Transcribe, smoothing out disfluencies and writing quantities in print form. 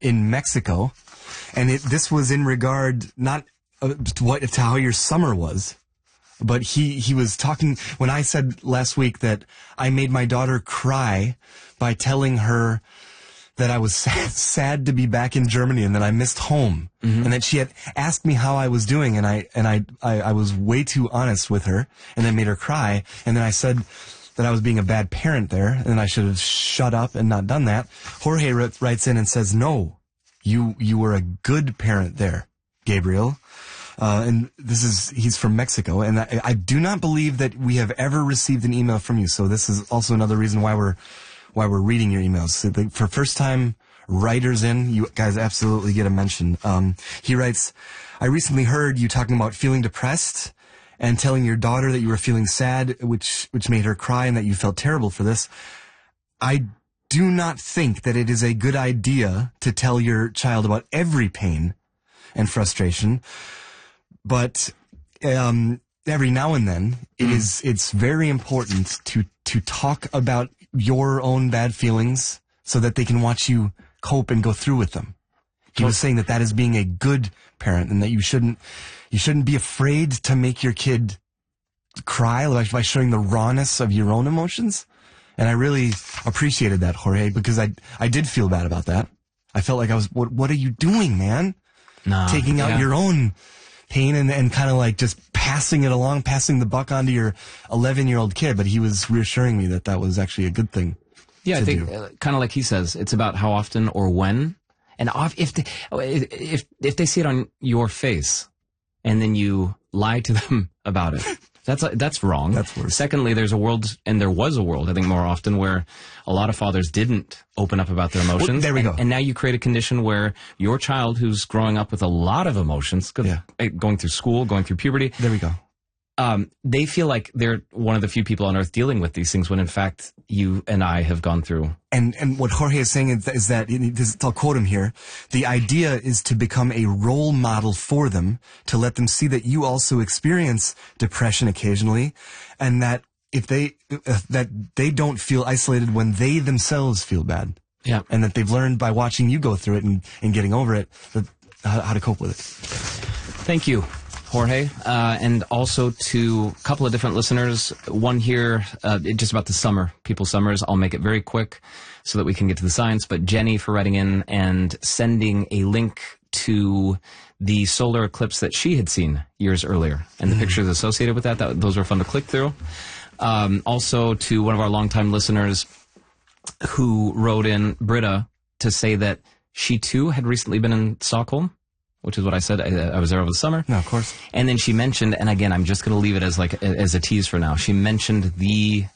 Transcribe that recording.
in Mexico, and this was in regard not to how your summer was, but he was talking when I said last week that I made my daughter cry by telling her that I was sad to be back in Germany and that I missed home, and that she had asked me how I was doing, and I was way too honest with her, and then made her cry, and then I said that I was being a bad parent there, and I should have shut up and not done that. Jorge writes in and says, "No, you were a good parent there, Gabriel." And he's from Mexico, and I do not believe that we have ever received an email from you. So this is also another reason why we're reading your emails. So for first time writers in, you guys absolutely get a mention. He writes, "I recently heard you talking about feeling depressed and telling your daughter that you were feeling sad, which made her cry, and that you felt terrible for this. I do not think that it is a good idea to tell your child about every pain and frustration, but every now and then it's very important to talk about your own bad feelings so that they can watch you cope and go through with them." He was saying that is being a good parent, and that you shouldn't be afraid to make your kid cry by showing the rawness of your own emotions. And I really appreciated that, Jorge, because I did feel bad about that. I felt like what are you doing, man? Taking out your own pain and kind of like just passing the buck onto your 11-year-old kid. But he was reassuring me that was actually a good thing. Yeah, I think kind of like he says, it's about how often or when. And if they see it on your face and then you lie to them about it, that's wrong. That's worse. Secondly, there was a world, I think more often, where a lot of fathers didn't open up about their emotions. Well, there we go. And now you create a condition where your child, who's growing up with a lot of emotions, going through school, going through puberty. There we go. They feel like they're one of the few people on earth dealing with these things when in fact you and I have gone through. And what Jorge is saying is that, I'll quote him here, the idea is to become a role model for them, to let them see that you also experience depression occasionally, and that that they don't feel isolated when they themselves feel bad. Yeah. And that they've learned by watching you go through it and getting over it, how to cope with it. Thank you, Jorge, and also to a couple of different listeners. One here, just about the summer, people's summers. I'll make it very quick so that we can get to the science. But Jenny for writing in and sending a link to the solar eclipse that she had seen years earlier, and the pictures associated with that those were fun to click through. Also to one of our longtime listeners who wrote in, Britta, to say that she too had recently been in Stockholm, which is what I said. I was there over the summer. No, of course. And then she mentioned, and again, I'm just going to leave it as a tease for now. She mentioned the